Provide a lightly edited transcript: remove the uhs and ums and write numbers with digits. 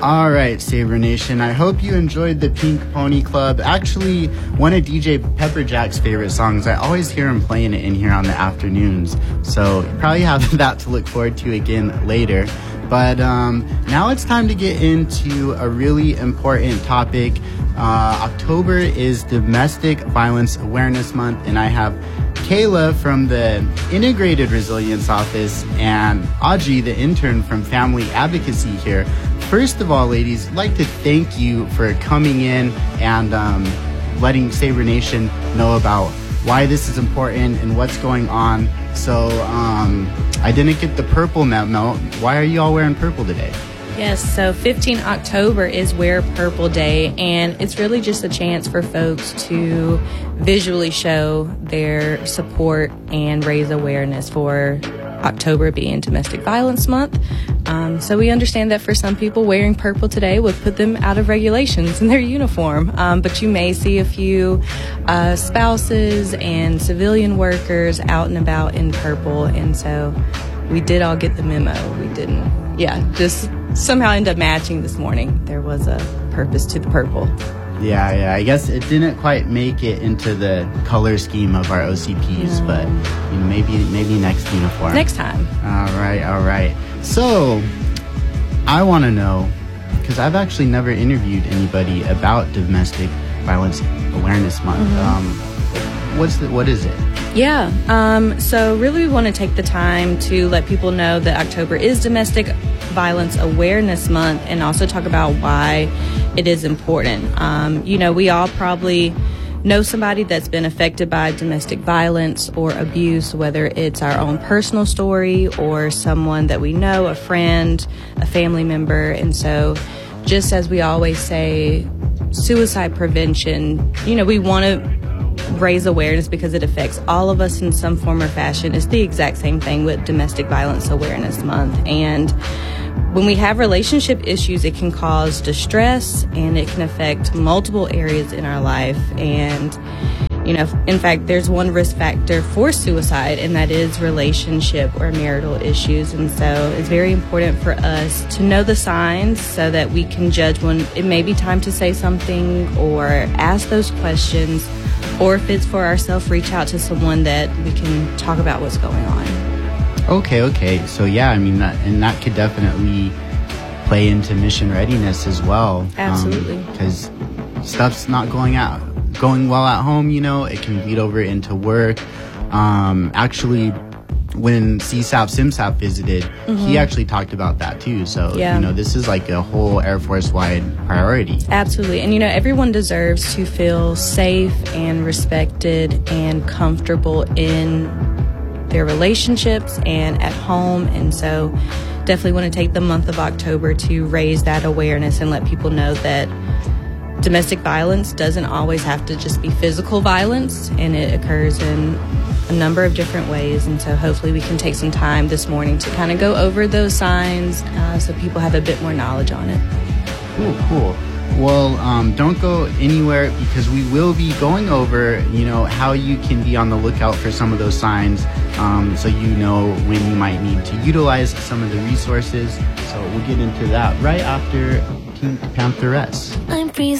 All right, Saber Nation. I hope you enjoyed the Pink Pony Club. Actually, one of DJ Pepperjack's favorite songs. I always hear him playing it in here on the afternoons. So you probably have that to look forward to again later. But now it's time to get into a really important topic. October is Domestic Violence Awareness Month, and I have Kayla from the Integrated Resilience Office and Audrey, the intern from Family Advocacy here. First of all, ladies, I'd like to thank you for coming in and letting Saber Nation know about why this is important and what's going on. So I didn't get the purple memo. Why are you all wearing purple today? Yes, so 15 October is Wear Purple Day, and it's really just a chance for folks to visually show their support and raise awareness for October being Domestic Violence Month. So we understand that for some people, wearing purple today would put them out of regulations in their uniform. But you may see a few spouses and civilian workers out and about in purple. And so we did all get the memo. We didn't, just somehow end up matching this morning. There was a purpose to the purple. Yeah. I guess it didn't quite make it into the color scheme of our OCPs, no. But maybe next uniform. Next time. All right. So, I want to know, because I've actually never interviewed anybody about Domestic Violence Awareness Month. Mm-hmm. What is it? Yeah. So really we want to take the time to let people know that October is Domestic Violence Awareness Month, and also talk about why it is important. We all probably know somebody that's been affected by domestic violence or abuse, whether it's our own personal story or someone that we know, a friend, a family member. And so just as we always say, suicide prevention, we want to raise awareness because it affects all of us in some form or fashion. It's the exact same thing with Domestic Violence Awareness Month. And when we have relationship issues, it can cause distress, and it can affect multiple areas in our life. And, in fact, there's one risk factor for suicide, and that is relationship or marital issues. And so it's very important for us to know the signs so that we can judge when it may be time to say something or ask those questions, or if it's for ourselves, reach out to someone that we can talk about what's going on. Okay. So that could definitely play into mission readiness as well. Absolutely. Because stuff's not going well at home, it can bleed over into work. Actually, when CSAP SimSAP visited, he actually talked about that too. So, this is like a whole Air Force-wide priority. Absolutely. And, everyone deserves to feel safe and respected and comfortable in their relationships and at home. And so definitely want to take the month of October to raise that awareness and let people know that domestic violence doesn't always have to just be physical violence, and it occurs in a number of different ways. And so hopefully we can take some time this morning to kind of go over those signs so people have a bit more knowledge on it. Cool. Well, don't go anywhere, because we will be going over, how you can be on the lookout for some of those signs, so when you might need to utilize some of the resources. So we'll get into that right after Pink Pantheress. I'm freezing.